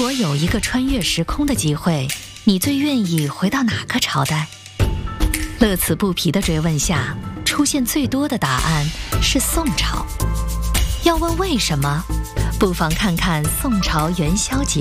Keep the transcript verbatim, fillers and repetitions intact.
果有一个穿越时空的机会，你最愿意回到哪个朝代？乐此不疲的追问下，出现最多的答案是宋朝。要问为什么，不妨看看宋朝元宵节